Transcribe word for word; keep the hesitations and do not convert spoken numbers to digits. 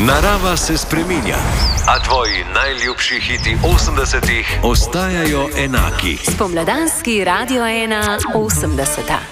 Narava se spreminja, a tvoji najljubši hiti osemdesetih ostajajo enaki. Spomladanski Radio ena osemdeseta.